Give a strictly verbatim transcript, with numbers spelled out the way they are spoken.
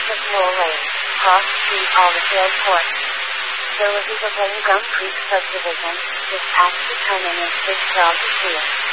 of Knoll Lane, Cross Street, Aldersdale Court. Village of Gum Creek subdivision, just past the turning in Fitzgerald Street.